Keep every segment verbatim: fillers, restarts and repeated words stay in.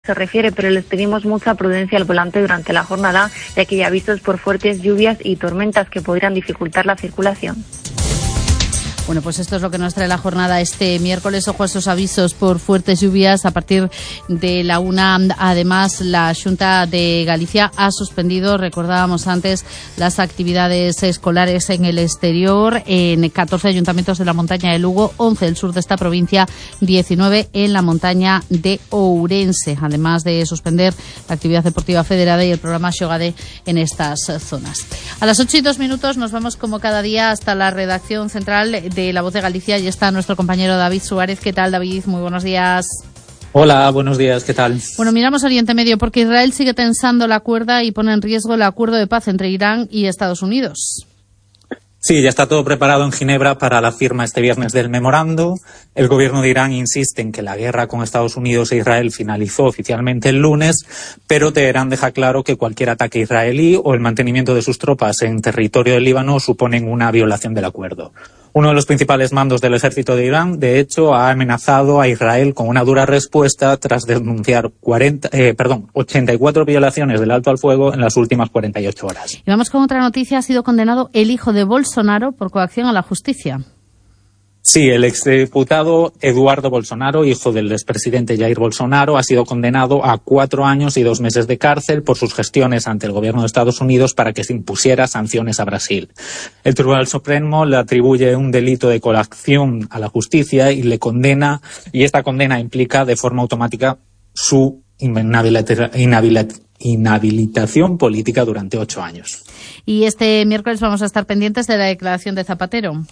se refiere, pero les pedimos mucha prudencia al volante durante la jornada, ya que hay avisos por fuertes lluvias y tormentas que podrían dificultar la circulación. Bueno, pues esto es lo que nos trae la jornada este miércoles. Ojo a esos avisos por fuertes lluvias a partir de la una. Además, la Xunta de Galicia ha suspendido, recordábamos antes, las actividades escolares en el exterior en catorce ayuntamientos de la montaña de Lugo, once del sur de esta provincia, diecinueve en la montaña de Ourense, además de suspender la actividad deportiva federada y el programa Xogade en estas zonas. A las ocho y dos minutos nos vamos como cada día hasta la redacción central de La Voz de Galicia y está nuestro compañero David Suárez. ¿Qué tal, David? Muy buenos días. Hola, buenos días, ¿qué tal? Bueno, miramos Oriente Medio porque Israel sigue tensando la cuerda y pone en riesgo el acuerdo de paz entre Irán y Estados Unidos. Sí, ya está todo preparado en Ginebra para la firma este viernes del memorando. El gobierno de Irán insiste en que la guerra con Estados Unidos e Israel finalizó oficialmente el lunes, pero Teherán deja claro que cualquier ataque israelí o el mantenimiento de sus tropas en territorio del Líbano suponen una violación del acuerdo. Uno de los principales mandos del ejército de Irán, de hecho, ha amenazado a Israel con una dura respuesta tras denunciar cuarenta, eh, perdón, ochenta y cuatro violaciones del alto al fuego en las últimas cuarenta y ocho horas. Y vamos con otra noticia. Ha sido condenado el hijo de Bolsonaro por coacción a la justicia. Sí, el exdiputado Eduardo Bolsonaro, hijo del expresidente Jair Bolsonaro, ha sido condenado a cuatro años y dos meses de cárcel por sus gestiones ante el gobierno de Estados Unidos para que se impusiera sanciones a Brasil. El Tribunal Supremo le atribuye un delito de coacción a la justicia y le condena, y esta condena implica de forma automática su inhabilita- inhabilita- inhabilitación política durante ocho años. Y este miércoles vamos a estar pendientes de la declaración de Zapatero.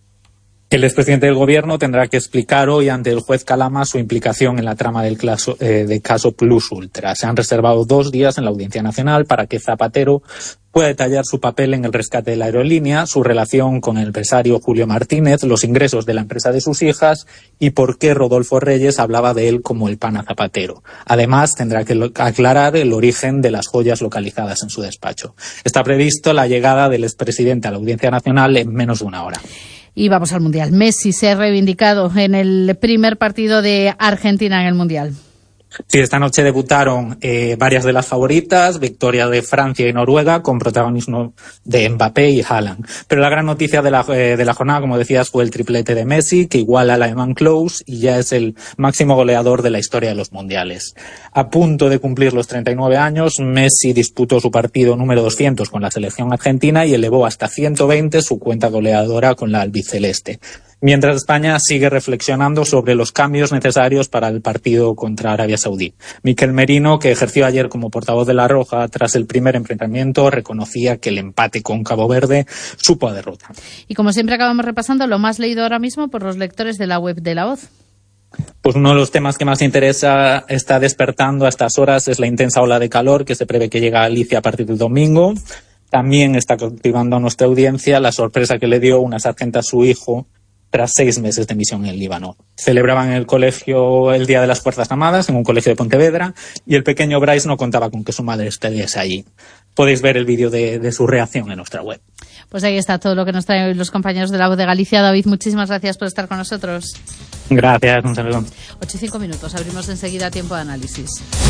El expresidente del gobierno tendrá que explicar hoy ante el juez Calama su implicación en la trama del caso, eh, de caso Plus Ultra. Se han reservado dos días en la Audiencia Nacional para que Zapatero pueda detallar su papel en el rescate de la aerolínea, su relación con el empresario Julio Martínez, los ingresos de la empresa de sus hijas y por qué Rodolfo Reyes hablaba de él como el pana Zapatero. Además, tendrá que aclarar el origen de las joyas localizadas en su despacho. Está previsto la llegada del expresidente a la Audiencia Nacional en menos de una hora. Y vamos al Mundial. Messi se ha reivindicado en el primer partido de Argentina en el Mundial. Sí, esta noche debutaron eh, varias de las favoritas, victoria de Francia y Noruega, con protagonismo de Mbappé y Haaland. Pero la gran noticia de la, eh, de la jornada, como decías, fue el triplete de Messi, que iguala al alemán Klose y ya es el máximo goleador de la historia de los mundiales. A punto de cumplir los treinta y nueve años, Messi disputó su partido número doscientos con la selección argentina y elevó hasta ciento veinte su cuenta goleadora con la albiceleste. Mientras España sigue reflexionando sobre los cambios necesarios para el partido contra Arabia Saudí. Mikel Merino, que ejerció ayer como portavoz de La Roja tras el primer enfrentamiento, reconocía que el empate con Cabo Verde supo a derrota. Y como siempre acabamos repasando lo más leído ahora mismo por los lectores de la web de La Voz. Pues uno de los temas que más interesa está despertando a estas horas es la intensa ola de calor que se prevé que llegue a Galicia a partir del domingo. También está cautivando a nuestra audiencia la sorpresa que le dio una sargento a su hijo tras seis meses de misión en el Líbano. Celebraban en el colegio el Día de las Fuerzas Armadas, en un colegio de Pontevedra, y el pequeño Bryce no contaba con que su madre estuviese allí. Podéis ver el vídeo de, de su reacción en nuestra web. Pues ahí está todo lo que nos traen hoy los compañeros de La Voz de Galicia. David, muchísimas gracias por estar con nosotros. Gracias, un saludo. Ocho y cinco minutos, abrimos enseguida tiempo de análisis.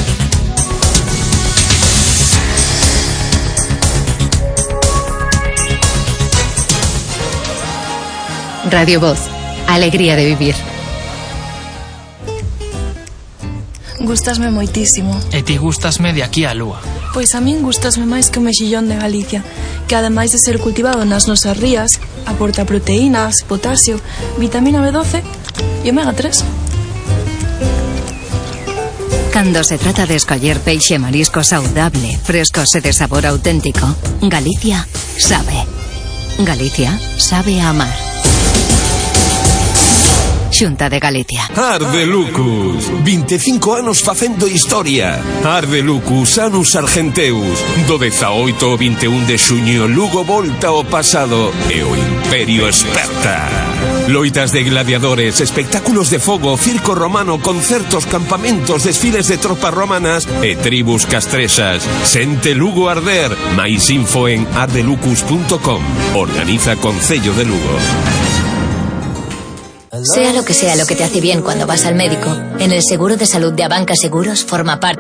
Radio Voz, alegría de vivir. Gústasme moitísimo. E ti gústasme de aquí á lúa. Pois a min gústasme máis que o mexillón de Galicia, que ademais de ser cultivado nas nosas rías, aporta proteínas, potasio, vitamina B doce e omega tres. Cando se trata de escoller peixe e marisco saudable, frescos e de sabor auténtico, Galicia sabe. Galicia sabe a amar. Xunta de Galicia. Arde Lucus, vinte e cinco anos facendo historia. Arde Lucus, Anus Argenteus. Do dezaoito ao vinte e un de xuño, Lugo volta ao pasado e o Imperio esperta. Loitas de gladiadores, espectáculos de fogo, circo romano, concertos, campamentos, desfiles de tropas romanas e tribus castrexas. Sente Lugo arder. Mais info en ardelucus punto com. Organiza Concello de Lugo. Sea lo que sea lo que te hace bien cuando vas al médico, en el seguro de salud de Abanca Seguros forma parte